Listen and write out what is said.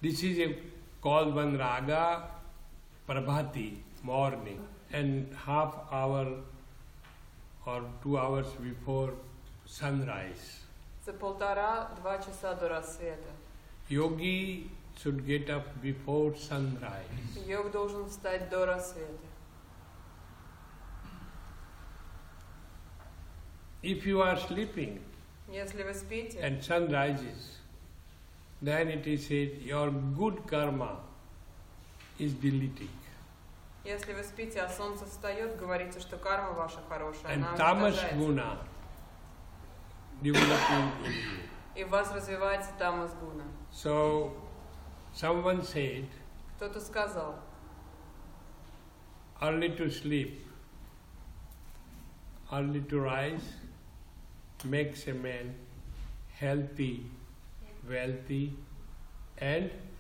This is called one raga prabhati, morning, and half hour or 2 hours before sunrise. За 1,5-2 часа до рассвета. Yogi should get up before sunrise. Йог должен встать до рассвета. If you are sleeping Если вы спите, and sun rises, then it is said your good karma is deleting. если вы спите, а солнце встает, говорится, что карма ваша хорошая, And она tamas уничтожается. guna developing in you. И в вас развивается тамас гуна. So, someone said, Кто-то сказал, early to sleep, early to rise makes a man healthy, wealthy, and